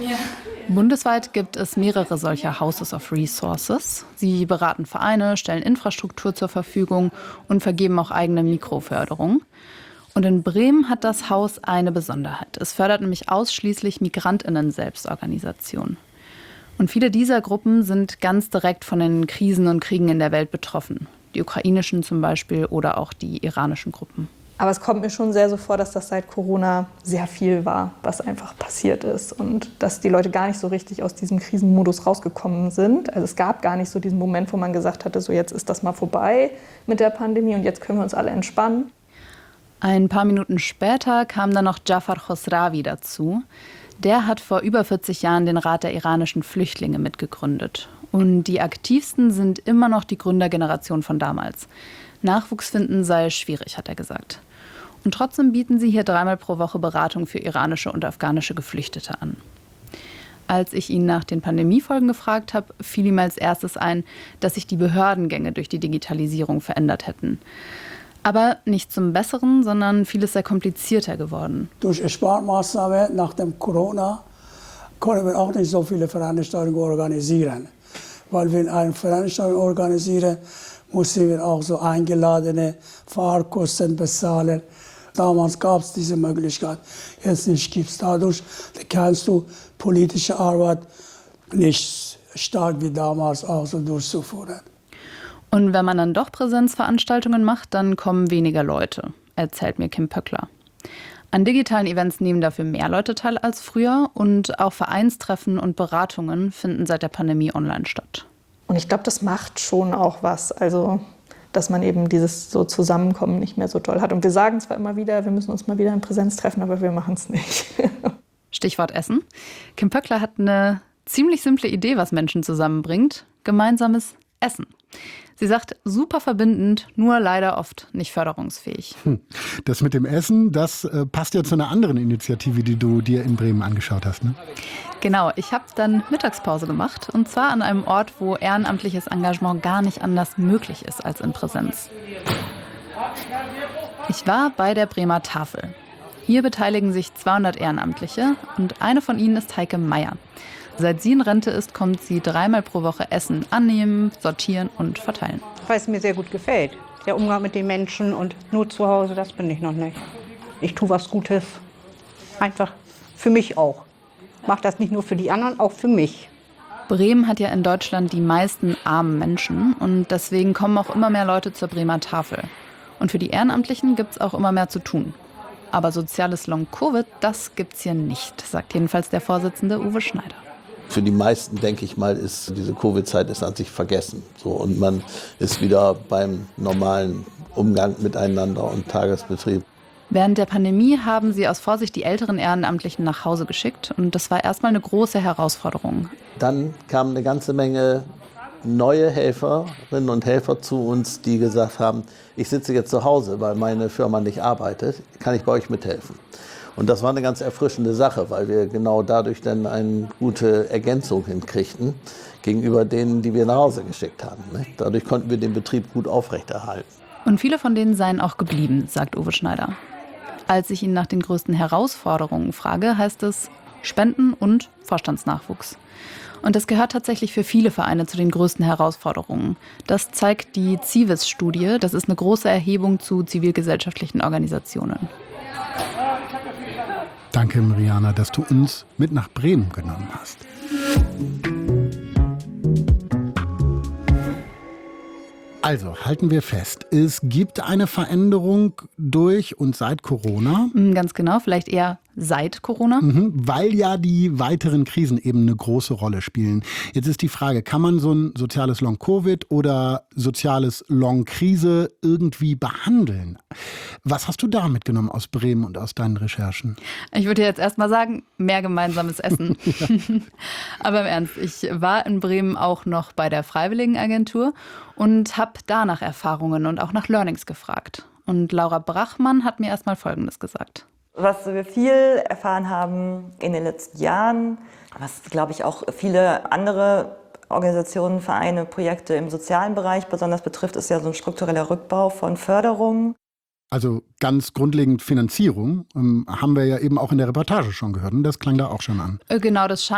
Bundesweit gibt es mehrere solcher Houses of Resources. Sie beraten Vereine, stellen Infrastruktur zur Verfügung und vergeben auch eigene Mikroförderung. Und in Bremen hat das Haus eine Besonderheit. Es fördert nämlich ausschließlich MigrantInnen-Selbstorganisationen. Und viele dieser Gruppen sind ganz direkt von den Krisen und Kriegen in der Welt betroffen. Die ukrainischen zum Beispiel oder auch die iranischen Gruppen. Aber es kommt mir schon sehr so vor, dass das seit Corona sehr viel war, was einfach passiert ist. Und dass die Leute gar nicht so richtig aus diesem Krisenmodus rausgekommen sind. Also es gab gar nicht so diesen Moment, wo man gesagt hatte, so jetzt ist das mal vorbei mit der Pandemie und jetzt können wir uns alle entspannen. Ein paar Minuten später kam dann noch Jafar Khosravi dazu. Der hat vor über 40 Jahren den Rat der iranischen Flüchtlinge mitgegründet. Und die aktivsten sind immer noch die Gründergeneration von damals. Nachwuchs finden sei schwierig, hat er gesagt. Und trotzdem bieten sie hier 3-mal pro Woche Beratung für iranische und afghanische Geflüchtete an. Als ich ihn nach den Pandemiefolgen gefragt habe, fiel ihm als erstes ein, dass sich die Behördengänge durch die Digitalisierung verändert hätten. Aber nicht zum Besseren, sondern vieles sehr komplizierter geworden. Durch Sparmaßnahmen nach dem Corona können wir auch nicht so viele Veranstaltungen organisieren. Weil wir eine Veranstaltung organisieren, mussten wir auch so eingeladene Fahrkosten bezahlen. Damals gab es diese Möglichkeit, jetzt nicht gibt es. Dadurch kannst du politische Arbeit nicht stark wie damals auch so durchzuführen. Und wenn man dann doch Präsenzveranstaltungen macht, dann kommen weniger Leute, erzählt mir Kim Pöckler. An digitalen Events nehmen dafür mehr Leute teil als früher und auch Vereinstreffen und Beratungen finden seit der Pandemie online statt. Und ich glaube, das macht schon auch was. Also, dass man eben dieses so Zusammenkommen nicht mehr so toll hat. Und wir sagen zwar immer wieder, wir müssen uns mal wieder in Präsenz treffen, aber wir machen es nicht. Stichwort Essen. Kim Pöckler hat eine ziemlich simple Idee, was Menschen zusammenbringt. Gemeinsames Essen. Sie sagt, super verbindend, nur leider oft nicht förderungsfähig. Das mit dem Essen, das passt ja zu einer anderen Initiative, die du dir in Bremen angeschaut hast, ne? Genau, ich habe dann Mittagspause gemacht. Und zwar an einem Ort, wo ehrenamtliches Engagement gar nicht anders möglich ist als in Präsenz. Ich war bei der Bremer Tafel. Hier beteiligen sich 200 Ehrenamtliche und eine von ihnen ist Heike Meier. Seit sie in Rente ist, kommt sie 3-mal pro Woche Essen annehmen, sortieren und verteilen. Weil es mir sehr gut gefällt. Der Umgang mit den Menschen und nur zu Hause, das bin ich noch nicht. Ich tue was Gutes. Einfach für mich auch. Mache das nicht nur für die anderen, auch für mich. Bremen hat ja in Deutschland die meisten armen Menschen und deswegen kommen auch immer mehr Leute zur Bremer Tafel. Und für die Ehrenamtlichen gibt es auch immer mehr zu tun. Aber soziales Long-Covid, das gibt's hier nicht, sagt jedenfalls der Vorsitzende Uwe Schneider. Für die meisten, denke ich mal, ist diese Covid-Zeit ist an sich vergessen. So, und man ist wieder beim normalen Umgang miteinander und Tagesbetrieb. Während der Pandemie haben sie aus Vorsicht die älteren Ehrenamtlichen nach Hause geschickt. Und das war erstmal eine große Herausforderung. Dann kamen eine ganze Menge neue Helferinnen und Helfer zu uns, die gesagt haben, ich sitze jetzt zu Hause, weil meine Firma nicht arbeitet, kann ich bei euch mithelfen? Und das war eine ganz erfrischende Sache, weil wir genau dadurch dann eine gute Ergänzung hinkriegten gegenüber denen, die wir nach Hause geschickt haben. Dadurch konnten wir den Betrieb gut aufrechterhalten. Und viele von denen seien auch geblieben, sagt Uwe Schneider. Als ich ihn nach den größten Herausforderungen frage, heißt es Spenden und Vorstandsnachwuchs. Und das gehört tatsächlich für viele Vereine zu den größten Herausforderungen. Das zeigt die Civis-Studie. Das ist eine große Erhebung zu zivilgesellschaftlichen Organisationen. Danke, Mariana, dass du uns mit nach Bremen genommen hast. Also, halten wir fest, es gibt eine Veränderung durch und seit Corona. Ganz genau, vielleicht eher seit Corona. Weil ja die weiteren Krisen eben eine große Rolle spielen. Jetzt ist die Frage, kann man so ein soziales Long-Covid oder soziales Long-Krise irgendwie behandeln? Was hast du da mitgenommen aus Bremen und aus deinen Recherchen? Ich würde jetzt erst mal sagen, mehr gemeinsames Essen. Aber im Ernst, ich war in Bremen auch noch bei der Freiwilligenagentur und habe da nach Erfahrungen und auch nach Learnings gefragt. Und Laura Brachmann hat mir erst mal Folgendes gesagt. Was wir viel erfahren haben in den letzten Jahren, was, glaube ich, auch viele andere Organisationen, Vereine, Projekte im sozialen Bereich besonders betrifft, ist ja so ein struktureller Rückbau von Förderungen. Also ganz grundlegend Finanzierung haben wir ja eben auch in der Reportage schon gehört. Und das klang da auch schon an. Genau, das scheint